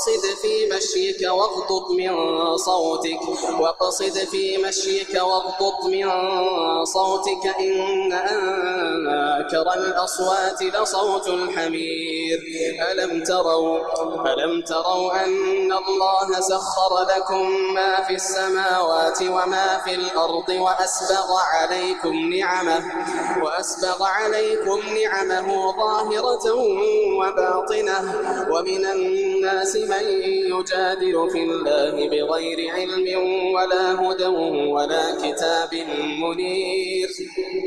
واقصد في مشيك واغضض من صوتك إن أنكر الأصوات لصوت الحمير. ألم تروا أن الله سخر لكم ما في السماوات وما في الأرض وأسبغ عليكم نعمه ظاهرة وباطنة ومن الناس من يجادل في الله بغير علم ولا هدى ولا كتاب منير.